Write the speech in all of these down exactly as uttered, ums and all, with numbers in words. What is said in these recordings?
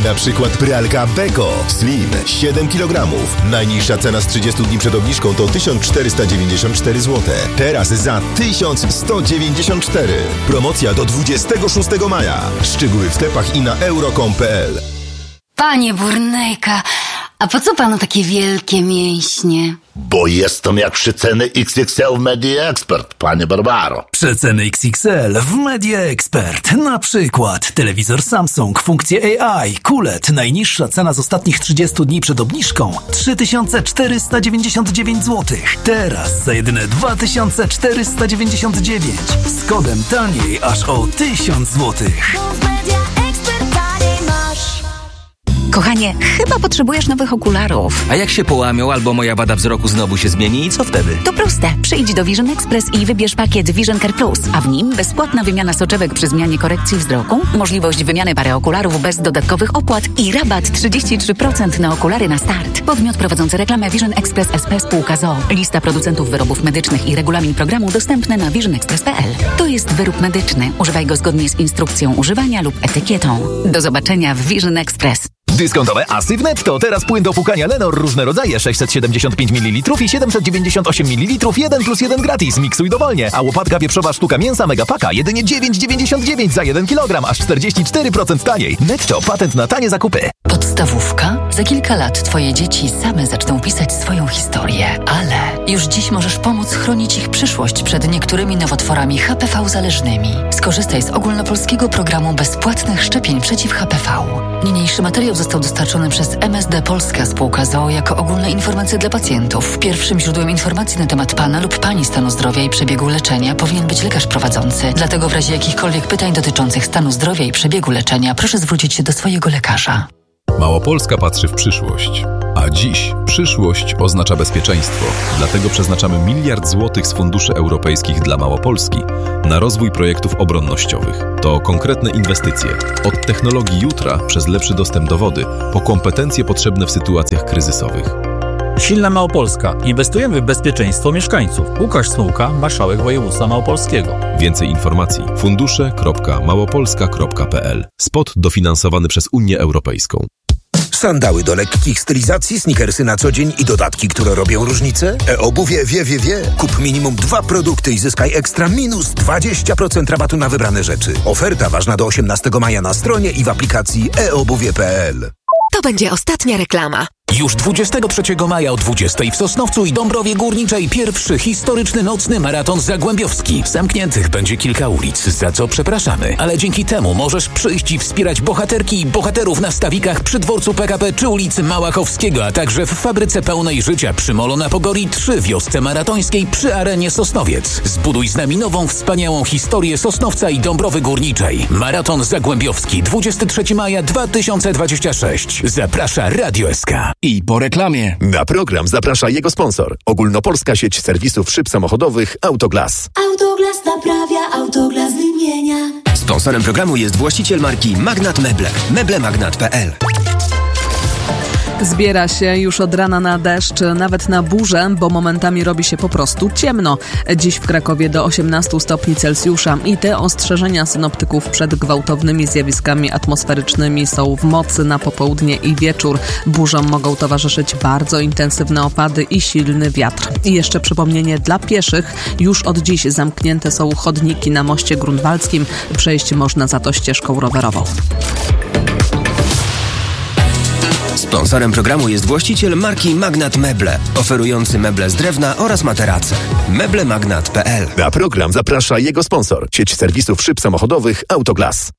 Na przykład pralka Beko Slim siedem kilogramów. Najniższa cena z trzydziestu dni przed obniżką to tysiąc czterysta dziewięćdziesiąt cztery złote. Teraz za tysiąc sto dziewięćdziesiąt cztery. Promocja do dwudziestego szóstego maja. Szczegóły w sklepach i na euro kropka com kropka pe el. Panie Burnejka, a po co panu takie wielkie mięśnie? Bo jestem jak przeceny X X L w Media Expert, panie Barbaro. Przeceny X X L w Media Expert. Na przykład telewizor Samsung, funkcje A I, Q L E D. Najniższa cena z ostatnich trzydziestu dni przed obniżką trzy tysiące czterysta dziewięćdziesiąt dziewięć złotych. Teraz za jedyne dwa tysiące czterysta dziewięćdziesiąt dziewięć. Z kodem taniej aż o tysiąc złotych. Kochanie, chyba potrzebujesz nowych okularów. A jak się połamią albo moja wada wzroku znowu się zmieni i co wtedy? To proste. Przyjdź do Vision Express i wybierz pakiet Vision Care Plus, a w nim bezpłatna wymiana soczewek przy zmianie korekcji wzroku, możliwość wymiany pary okularów bez dodatkowych opłat i rabat trzydzieści trzy procent na okulary na start. Podmiot prowadzący reklamę Vision Express S P spółka z o o. Lista producentów wyrobów medycznych i regulamin programu dostępne na vision express kropka pe el. To jest wyrób medyczny. Używaj go zgodnie z instrukcją używania lub etykietą. Do zobaczenia w Vision Express. Dyskontowe Asy w Netto. Teraz płyn do płukania Lenor różne rodzaje sześćset siedemdziesiąt pięć mililitrów i siedemset dziewięćdziesiąt osiem mililitrów. jeden plus jeden gratis. Miksuj dowolnie. A łopatka wieprzowa sztuka mięsa Megapaka jedynie dziewięć dziewięćdziesiąt dziewięć za jeden kilogram, aż czterdzieści cztery procent taniej. Netto. Patent na tanie zakupy. Podstawówka? Za kilka lat twoje dzieci same zaczną pisać swoją historię, ale już dziś możesz pomóc chronić ich przyszłość przed niektórymi nowotworami H P V zależnymi. Skorzystaj z ogólnopolskiego programu bezpłatnych szczepień przeciw H P V. Niniejszy materiał został dostarczony przez M S D Polska Spółka z o o jako ogólne informacje dla pacjentów. Pierwszym źródłem informacji na temat pana lub pani stanu zdrowia i przebiegu leczenia powinien być lekarz prowadzący. Dlatego w razie jakichkolwiek pytań dotyczących stanu zdrowia i przebiegu leczenia proszę zwrócić się do swojego lekarza. Małopolska patrzy w przyszłość, a dziś przyszłość oznacza bezpieczeństwo. Dlatego przeznaczamy miliard złotych z funduszy europejskich dla Małopolski na rozwój projektów obronnościowych. To konkretne inwestycje. Od technologii jutra przez lepszy dostęp do wody, po kompetencje potrzebne w sytuacjach kryzysowych. Silna Małopolska. Inwestujemy w bezpieczeństwo mieszkańców. Łukasz Smułka, marszałek województwa małopolskiego. Więcej informacji fundusze kropka małopolska kropka pe el. Spot dofinansowany przez Unię Europejską. Sandały do lekkich stylizacji, sneakersy na co dzień i dodatki, które robią różnicę? E-obuwie wie, wie, wie. Kup minimum dwa produkty i zyskaj ekstra minus dwadzieścia procent rabatu na wybrane rzeczy. Oferta ważna do osiemnastego maja na stronie i w aplikacji e obuwie kropka pe el. To będzie ostatnia reklama. Już dwudziestego trzeciego maja o dwudziestej w Sosnowcu i Dąbrowie Górniczej pierwszy historyczny nocny maraton zagłębiowski. Zamkniętych będzie kilka ulic, za co przepraszamy, ale dzięki temu możesz przyjść i wspierać bohaterki i bohaterów na stawikach przy dworcu P K P czy ulicy Małachowskiego, a także w fabryce pełnej życia przy Molo na Pogori trzy, wiosce maratońskiej przy Arenie Sosnowiec. Zbuduj z nami nową, wspaniałą historię Sosnowca i Dąbrowy Górniczej. Maraton zagłębiowski dwudziestego trzeciego maja dwa tysiące dwudziestego szóstego. Zaprasza Radio S K. I po reklamie. Na program zaprasza jego sponsor. Ogólnopolska sieć serwisów szyb samochodowych Autoglas. Autoglas naprawia, Autoglas wymienia. Sponsorem programu jest właściciel marki Magnat Meble. meblemagnat kropka pe el. Zbiera się już od rana na deszcz, nawet na burzę, bo momentami robi się po prostu ciemno. Dziś w Krakowie do osiemnastu stopni Celsjusza i te ostrzeżenia synoptyków przed gwałtownymi zjawiskami atmosferycznymi są w mocy na popołudnie i wieczór. Burzom mogą towarzyszyć bardzo intensywne opady i silny wiatr. I jeszcze przypomnienie dla pieszych. Już od dziś zamknięte są chodniki na moście grunwaldzkim. Przejść można za to ścieżką rowerową. Sponsorem programu jest właściciel marki Magnat Meble, oferujący meble z drewna oraz materace. meblemagnat kropka pe el. Na program zaprasza jego sponsor. Sieć serwisów szyb samochodowych Autoglas.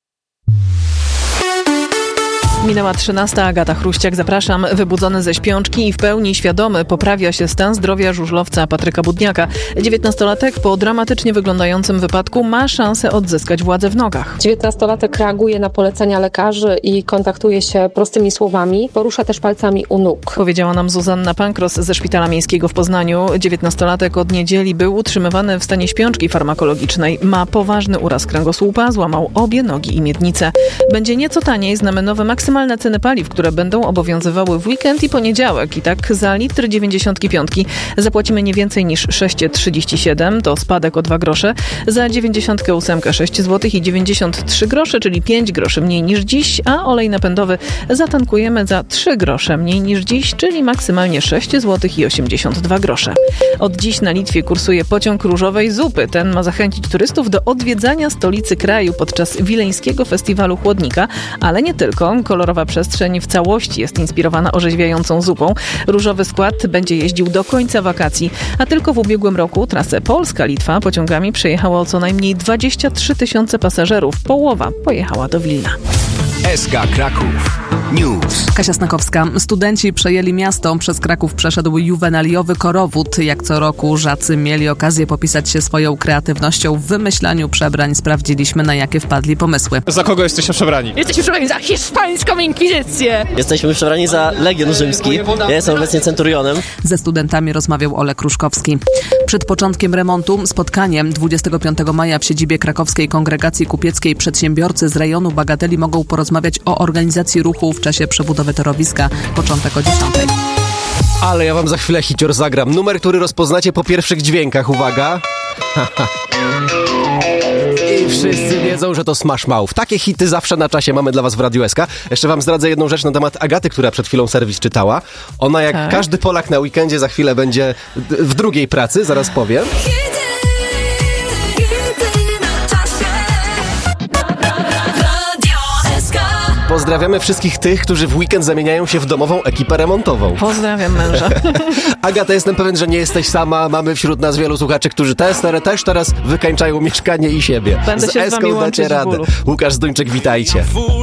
Minęła trzynasta, Agata Chruściak, zapraszam. Wybudzony ze śpiączki i w pełni świadomy poprawia się stan zdrowia żużlowca Patryka Budniaka. dziewiętnastolatek po dramatycznie wyglądającym wypadku ma szansę odzyskać władzę w nogach. dziewiętnastolatek reaguje na polecenia lekarzy i kontaktuje się prostymi słowami. Porusza też palcami u nóg. Powiedziała nam Zuzanna Pankros ze Szpitala Miejskiego w Poznaniu. dziewiętnastolatek od niedzieli był utrzymywany w stanie śpiączki farmakologicznej. Ma poważny uraz kręgosłupa, złamał obie nogi i miednicę. Będzie nieco taniej, znamy nowy maksymalny maksymalne ceny paliw, które będą obowiązywały w weekend i poniedziałek. I tak za litr dziewięćdziesiątki piątki zapłacimy nie więcej niż sześć trzydzieści siedem, to spadek o dwa grosze. Za dziewięćdziesiątkę ósemkę sześć złotych i dziewięćdziesiąt trzy grosze, czyli pięć groszy mniej niż dziś, a olej napędowy zatankujemy za trzy grosze mniej niż dziś, czyli maksymalnie sześć złotych i osiemdziesiąt dwa grosze. Od dziś na Litwie kursuje pociąg różowej zupy. Ten ma zachęcić turystów do odwiedzania stolicy kraju podczas wileńskiego festiwalu chłodnika, ale nie tylko. Kolorowa przestrzeń w całości jest inspirowana orzeźwiającą zupą. Różowy skład będzie jeździł do końca wakacji, a tylko w ubiegłym roku trasę Polska-Litwa pociągami przejechało co najmniej dwadzieścia trzy tysiące pasażerów. Połowa pojechała do Wilna. S K Kraków News. Kasia Snakowska. Studenci przejęli miasto. Przez Kraków przeszedł juwenaliowy korowód. Jak co roku żacy mieli okazję popisać się swoją kreatywnością w wymyślaniu przebrań. Sprawdziliśmy, na jakie wpadli pomysły. Za kogo jesteście przebrani? Jesteśmy przebrani za hiszpańską inkwizycję. Jesteśmy przebrani za Legion Rzymski. Ja jestem obecnie centurionem. Ze studentami rozmawiał Olek Ruszkowski. Przed początkiem remontu spotkanie dwudziestego piątego maja w siedzibie Krakowskiej Kongregacji Kupieckiej przedsiębiorcy z rejonu Bagateli mogą porozmawiać o organizacji ruchu w czasie przebudowy torowiska. Początek o dziesiątej. Ale ja wam za chwilę hicior zagram. Numer, który rozpoznacie po pierwszych dźwiękach. Uwaga. I wszyscy wiedzą, że to Smash Mouth. Takie hity zawsze na czasie mamy dla was w Radiu S K. Jeszcze wam zdradzę jedną rzecz na temat Agaty, która przed chwilą serwis czytała. Ona jak tak. każdy Polak na weekendzie za chwilę będzie w drugiej pracy, zaraz powiem. Pozdrawiamy wszystkich tych, którzy w weekend zamieniają się w domową ekipę remontową. Pozdrawiam męża. Agata, jestem pewien, że nie jesteś sama. Mamy wśród nas wielu słuchaczy, którzy też, też teraz wykańczają mieszkanie i siebie. Będę z się z wami łączyć w bólu. Łukasz Zduńczyk, witajcie.